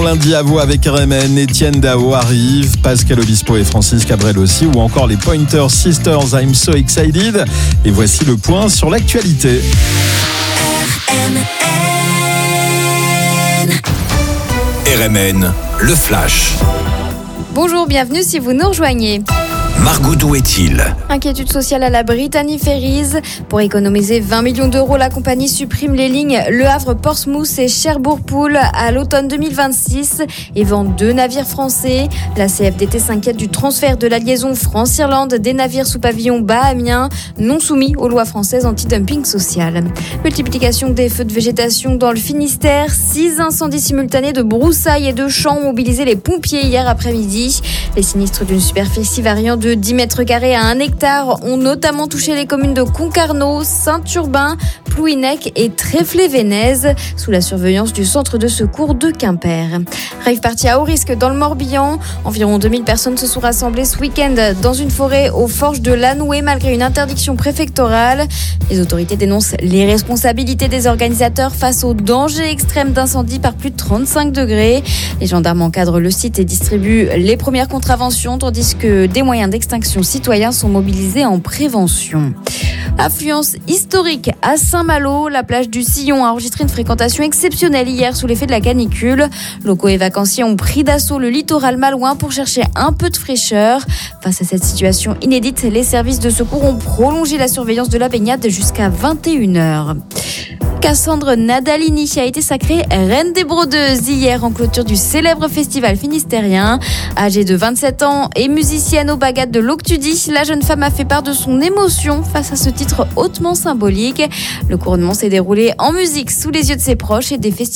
Lundi à vous avec RMN, Étienne Dao arrive, Pascal Obispo et Francis Cabrel aussi, ou encore les Pointer Sisters, I'm so excited. Et voici le point sur l'actualité. RMN, le Flash. Bonjour, bienvenue si vous nous rejoignez. Margot, d'où est-il ? Inquiétude sociale à la Brittany Ferries. Pour économiser 20 millions d'euros, la compagnie supprime les lignes Le Havre-Portsmouth et Cherbourg-Poole à l'automne 2026 et vend 2 navires français. La CFDT s'inquiète du transfert de la liaison France-Irlande des navires sous pavillon bahamien non soumis aux lois françaises anti-dumping social. Multiplication des feux de végétation dans le Finistère. 6 incendies simultanés de broussailles et de champs ont mobilisé les pompiers hier après-midi. Les sinistres d'une superficie variant de 10 mètres carrés à 1 hectare ont notamment touché les communes de Concarneau, Saint-Urbain, Plouhinec et Tréflé-Vénèze, sous la surveillance du centre de secours de Quimper. Rave party à haut risque dans le Morbihan. Environ 2000 personnes se sont rassemblées ce week-end dans une forêt aux Forges de Lanoué malgré une interdiction préfectorale. Les autorités dénoncent l'irresponsabilité des organisateurs face au danger extrême d'incendie par plus de 35 degrés. Les gendarmes encadrent le site et distribuent les premières contraventions, tandis que des moyens d'extinction citoyens sont mobilisés en prévention. Affluence historique à Saint-Malo. La plage du Sillon a enregistré une fréquentation exceptionnelle hier sous l'effet de la canicule. Locaux et vacanciers ont pris d'assaut le littoral malouin pour chercher un peu de fraîcheur. Face à cette situation inédite, les services de secours ont prolongé la surveillance de la baignade jusqu'à 21h. Cassandre Nadalini a été sacrée reine des brodeuses hier en clôture du célèbre festival finistérien. Âgée de 27 ans et musicienne aux baguettes de l'Octudie, la jeune femme a fait part de son émotion face à ce titre hautement symbolique. Le couronnement s'est déroulé en musique sous les yeux de ses proches et des festivals.